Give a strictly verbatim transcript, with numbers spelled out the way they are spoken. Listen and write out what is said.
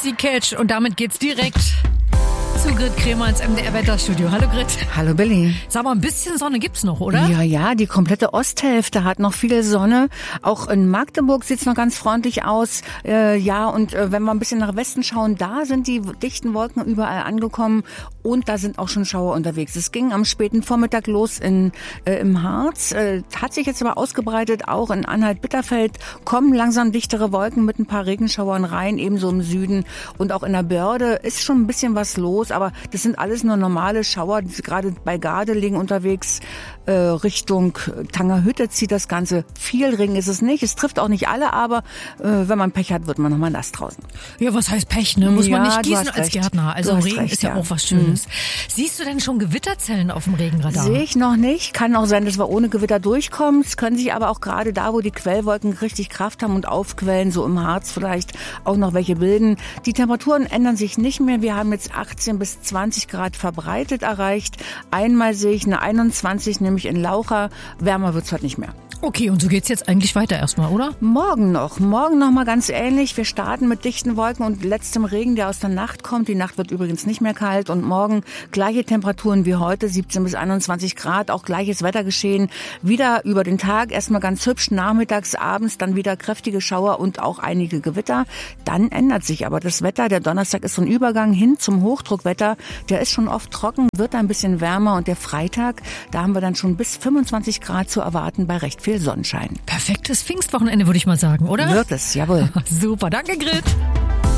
Musik catcht und damit geht's direkt zu Grit Kremer ins M D R-Wetterstudio. Hallo Grit. Hallo Billy. Sag mal, ein bisschen Sonne gibt's noch, oder? Ja, ja, die komplette Osthälfte hat noch viel Sonne. Auch in Magdeburg sieht's noch ganz freundlich aus. Äh, ja, und äh, wenn wir ein bisschen nach Westen schauen, da sind die dichten Wolken überall angekommen und da sind auch schon Schauer unterwegs. Es ging am späten Vormittag los in äh, im Harz, äh, hat sich jetzt aber ausgebreitet, auch in Anhalt-Bitterfeld kommen langsam dichtere Wolken mit ein paar Regenschauern rein, ebenso im Süden und auch in der Börde ist schon ein bisschen was los, aber das sind alles nur normale Schauer, gerade bei Gardelegen unterwegs, äh, Richtung Tangerhütte zieht das Ganze. Viel Regen ist es nicht, es trifft auch nicht alle, aber äh, wenn man Pech hat, wird man nochmal nass draußen. Ja, was heißt Pech, ne? Muss ja, man nicht gießen als recht. Gärtner. Also Regen recht, ist ja, ja auch was Schönes. Mhm. Siehst du denn schon Gewitterzellen auf dem Regenradar? Sehe ich noch nicht. Kann auch sein, dass wir ohne Gewitter durchkommen. Es können sich aber auch gerade da, wo die Quellwolken richtig Kraft haben und aufquellen, so im Harz vielleicht auch noch welche bilden. Die Temperaturen ändern sich nicht mehr. Wir haben jetzt achtzehn bis zwanzig Grad verbreitet erreicht. Einmal sehe ich eine einundzwanzig, nämlich in Laucha. Wärmer wird's heute nicht mehr. Okay, und so geht's jetzt eigentlich weiter erstmal, oder? Morgen noch. Morgen noch mal ganz ähnlich. Wir starten mit dichten Wolken und letztem Regen, der aus der Nacht kommt. Die Nacht wird übrigens nicht mehr kalt und morgen gleiche Temperaturen wie heute, siebzehn bis einundzwanzig Grad, auch gleiches Wettergeschehen. Wieder über den Tag erstmal ganz hübsch, nachmittags, abends dann wieder kräftige Schauer und auch einige Gewitter. Dann ändert sich aber das Wetter. Der Donnerstag ist so ein Übergang hin zum Hochdruckwetter. Der ist schon oft trocken, wird ein bisschen wärmer und der Freitag, da haben wir dann schon bis fünfundzwanzig Grad zu erwarten bei recht viel Sonnenschein. Perfektes Pfingstwochenende, würde ich mal sagen, oder? Wird es, jawohl. Super, danke Grit.